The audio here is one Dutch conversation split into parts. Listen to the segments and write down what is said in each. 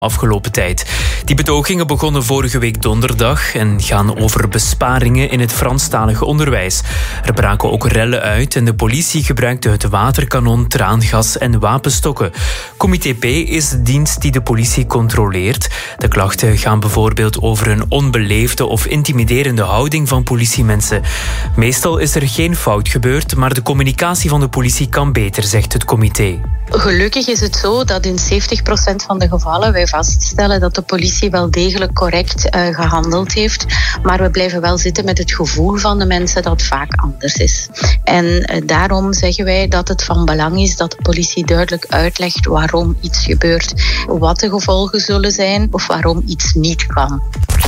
afgelopen tijd. Die betogingen begonnen vorige week donderdag en gaan over besparingen in het Franstalige onderwijs. Er braken ook rellen uit en de politie gebruikte het waterkanon, traangas en wapenstokken. Comité P is de dienst die de politie controleert. De klachten gaan bijvoorbeeld over een onbeleefde of intimiderende houding van politiemensen. Meestal is er geen fout gebeurd, maar de communicatie van de politie kan beter, zegt het comité. Gelukkig is het zo dat in 70% van de gevallen wij vaststellen dat de politie wel degelijk correct gehandeld heeft. Maar we blijven wel zitten met het gevoel van de mensen dat het vaak anders is. En daarom zeggen wij dat het van belang is dat de politie duidelijk uitlegt waarom iets gebeurt, wat de gevolgen zullen zijn of waarom iets niet kan.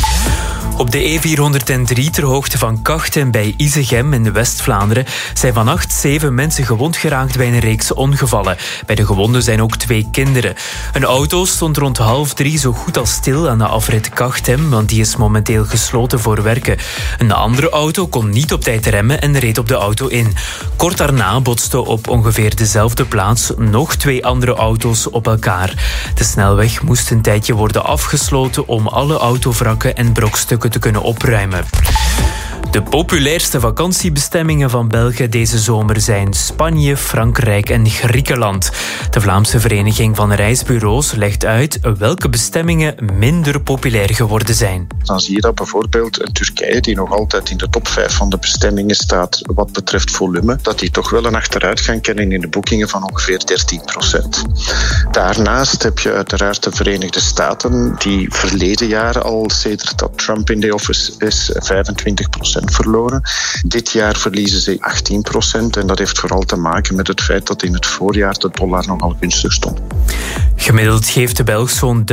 Op de E403 ter hoogte van Kagten bij Isegem in West-Vlaanderen zijn vannacht 7 mensen gewond geraakt bij een reeks ongevallen. Bij de gewonden zijn ook 2 kinderen. Een auto stond rond 2:30 zo goed als stil aan de afrit Kagten, want die is momenteel gesloten voor werken. Een andere auto kon niet op tijd remmen en reed op de auto in. Kort daarna botsten op ongeveer dezelfde plaats nog 2 andere auto's op elkaar. De snelweg moest een tijdje worden afgesloten om alle autovrakken en brokstukken te kunnen opruimen. De populairste vakantiebestemmingen van België deze zomer zijn Spanje, Frankrijk en Griekenland. De Vlaamse Vereniging van Reisbureaus legt uit welke bestemmingen minder populair geworden zijn. Dan zie je dat bijvoorbeeld in Turkije, die nog altijd in de top 5 van de bestemmingen staat wat betreft volume, dat die toch wel een achteruitgang kennen in de boekingen van ongeveer 13%. Daarnaast heb je uiteraard de Verenigde Staten, die verleden jaar al, sedert dat Trump in de office is, 25% verloren. Dit jaar verliezen ze 18% en dat heeft vooral te maken met het feit dat in het voorjaar de dollar nogal gunstig stond. Gemiddeld geeft de Belg zo'n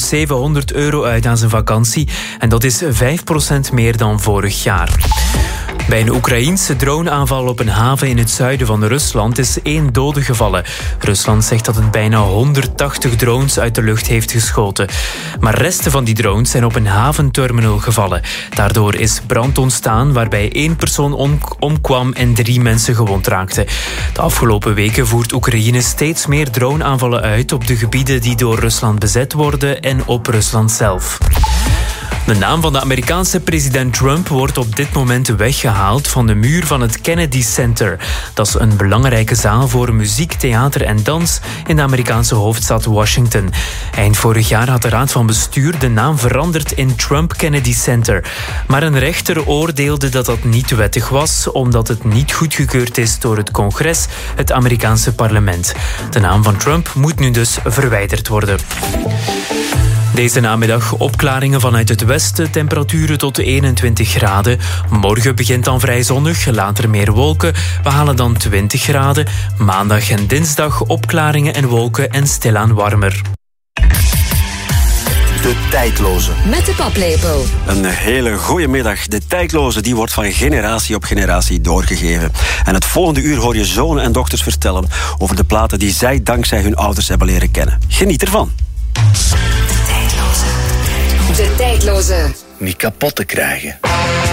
€1.700 uit aan zijn vakantie en dat is 5% meer dan vorig jaar. Bij een Oekraïense droneaanval op een haven in het zuiden van Rusland is 1 dode gevallen. Rusland zegt dat het bijna 180 drones uit de lucht heeft geschoten. Maar resten van die drones zijn op een haventerminal gevallen. Daardoor is brand ontstaan waarbij 1 persoon omkwam en 3 mensen gewond raakten. De afgelopen weken voert Oekraïne steeds meer droneaanvallen uit op de gebieden die door Rusland bezet worden en op Rusland zelf. De naam van de Amerikaanse president Trump wordt op dit moment weggehaald van de muur van het Kennedy Center. Dat is een belangrijke zaal voor muziek, theater en dans in de Amerikaanse hoofdstad Washington. Eind vorig jaar had de Raad van Bestuur de naam veranderd in Trump Kennedy Center. Maar een rechter oordeelde dat dat niet wettig was, omdat het niet goedgekeurd is door het congres, het Amerikaanse parlement. De naam van Trump moet nu dus verwijderd worden. Deze namiddag opklaringen vanuit het westen, temperaturen tot 21 graden. Morgen begint dan vrij zonnig, later meer wolken. We halen dan 20 graden. Maandag en dinsdag opklaringen en wolken en stilaan warmer. De Tijdloze. Met de paplepel. Een hele goede middag. De Tijdloze die wordt van generatie op generatie doorgegeven. En het volgende uur hoor je zonen en dochters vertellen over de platen die zij dankzij hun ouders hebben leren kennen. Geniet ervan. De Tijdloze. Niet kapot te krijgen.